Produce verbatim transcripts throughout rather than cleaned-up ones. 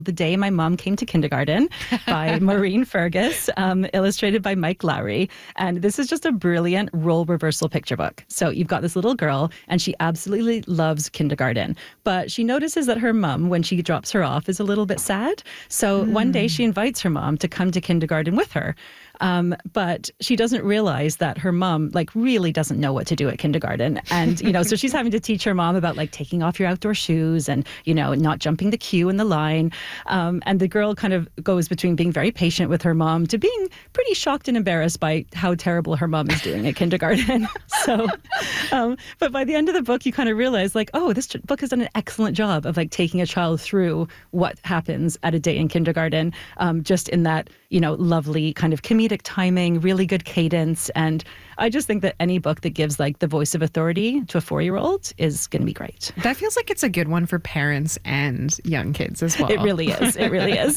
The Day My Mom Came to Kindergarten by Maureen Fergus, um, illustrated by Mike Lowry. And this is just a brilliant role reversal picture book. So you've got this little girl, and she absolutely loves kindergarten. But she notices that her mom, when she drops her off, is a little bit sad. So mm. one day she invites her mom to come to kindergarten with her. Um, but she doesn't realize that her mom, like, really doesn't know what to do at kindergarten. And, you know, so she's having to teach her mom about, like, taking off your outdoor shoes and, you know, not jumping the queue in the line. Um, and the girl kind of goes between being very patient with her mom to being pretty shocked and embarrassed by how terrible her mom is doing at kindergarten. so, um, but by the end of the book, you kind of realize, like, oh, this book has done an excellent job of, like, taking a child through what happens at a day in kindergarten, um, just in that, you know, lovely kind of comedic timing, really good cadence. And I just think that any book that gives, like, the voice of authority to a four-year-old is going to be great. That feels like it's a good one for parents and young kids as well. It really is. It really is.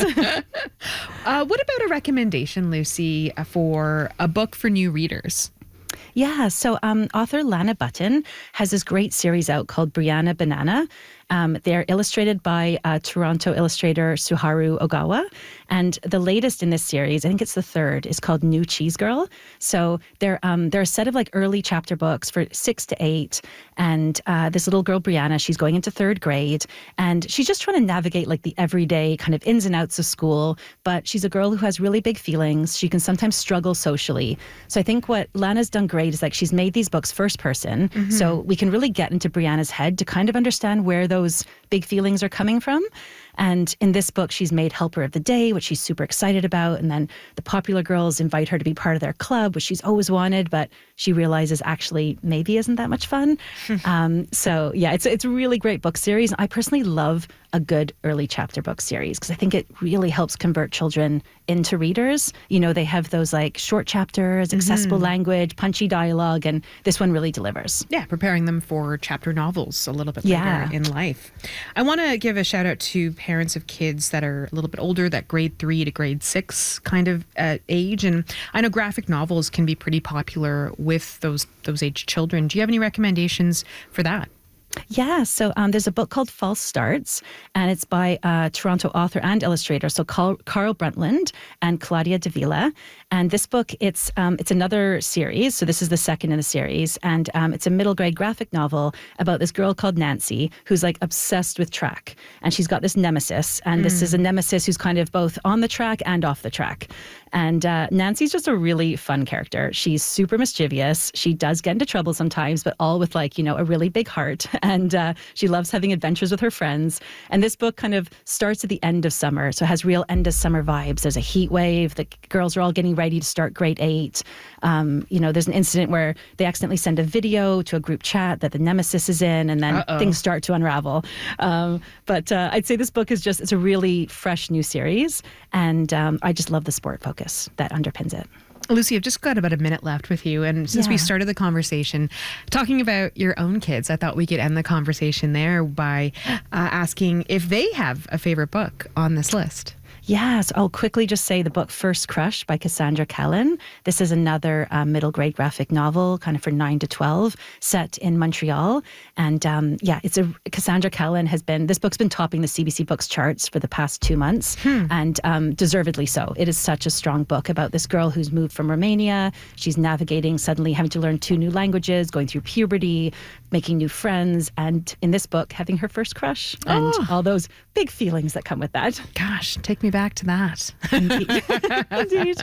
uh, what about a recommendation, Lucy, for a book for new readers? Yeah, so um, author Lana Button has this great series out called Brianna Banana. Um, they're illustrated by uh, Toronto illustrator Suharu Ogawa. And the latest in this series, I think it's the third, is called New Cheese Girl. So they're, um, they're a set of, like, early chapter books for six to eight. And uh, this little girl, Brianna, she's going into third grade. And she's just trying to navigate, like, the everyday kind of ins and outs of school. But she's a girl who has really big feelings. She can sometimes struggle socially. So I think what Lana's done great is, like, she's made these books first person. Mm-hmm. So we can really get into Brianna's head to kind of understand where those big feelings are coming from. And in this book, she's made Helper of the Day, which she's super excited about. And then the popular girls invite her to be part of their club, which she's always wanted, but she realizes actually maybe isn't that much fun. um, so yeah, it's, it's a really great book series. I personally love a good early chapter book series because I think it really helps convert children into readers. You know, they have those, like, short chapters, accessible mm-hmm. language, punchy dialogue, and this one really delivers. Yeah, preparing them for chapter novels a little bit yeah. later in life. I want to give a shout out to parents of kids that are a little bit older, that grade three to grade six kind of uh, age. And I know graphic novels can be pretty popular with those those age children. Do you have any recommendations for that? Yeah, so um, there's a book called False Starts, and it's by a Toronto author and illustrator, so Carl, Carl Brundtland and Claudia Davila. And this book, it's um, it's another series, so this is the second in the series, and um, it's a middle grade graphic novel about this girl called Nancy, who's, like, obsessed with track, and she's got this nemesis, and mm. this is a nemesis who's kind of both on the track and off the track. And uh, Nancy's just a really fun character. She's super mischievous. She does get into trouble sometimes, but all with, like, you know, a really big heart. And uh, she loves having adventures with her friends. And this book kind of starts at the end of summer, so it has real end of summer vibes. There's a heat wave. The girls are all getting ready to start grade eight. Um, you know, there's an incident where they accidentally send a video to a group chat that the nemesis is in, and then Uh-oh. things start to unravel. Um, but uh, I'd say this book is just, it's a really fresh new series. And um, I just love the sport focus that underpins it. Lucy, I've just got about a minute left with you. And since yeah. we started the conversation talking about your own kids, I thought we could end the conversation there by uh, asking if they have a favorite book on this list. Yes, I'll quickly just say the book First Crush by Cassandra Callan. This is another uh, middle grade graphic novel, kind of for nine to twelve, set in Montreal. And um, yeah, it's a Cassandra Callan has been, this book's been topping the C B C Books charts for the past two months, hmm. and um, deservedly so. It is such a strong book about this girl who's moved from Romania. She's navigating, suddenly having to learn two new languages, going through puberty, making new friends, and in this book, having her first crush and oh. all those big feelings that come with that. Gosh, take me back to that. Indeed. Indeed.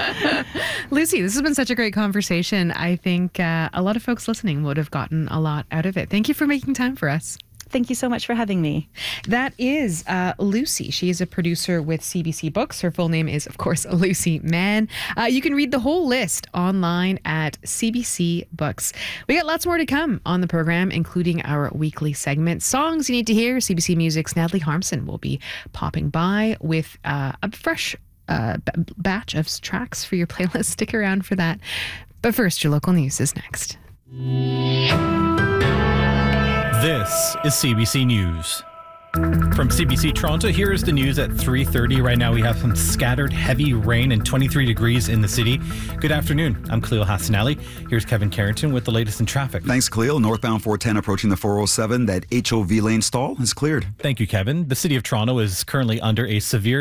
Lucy, this has been such a great conversation. I think uh, a lot of folks listening would have gotten a lot out of it. Thank you for making time for us. Thank you so much for having me. That is uh, Lucy. She is a producer with C B C Books. Her full name is, of course, Lucy Mann. Uh, you can read the whole list online at C B C Books. We got lots more to come on the program, including our weekly segment, Songs You Need to Hear. C B C Music's Natalie Harmson will be popping by with uh, a fresh uh, b- batch of tracks for your playlist. Stick around for that. But first, your local news is next. This is C B C News. From C B C Toronto, here is the news at three thirty. Right now we have some scattered heavy rain and twenty-three degrees in the city. Good afternoon. I'm Khalil Hassanali. Here's Kevin Carrington with the latest in traffic. Thanks, Khalil. Northbound four ten approaching the four oh seven. That H O V lane stall is cleared. Thank you, Kevin. The city of Toronto is currently under a severe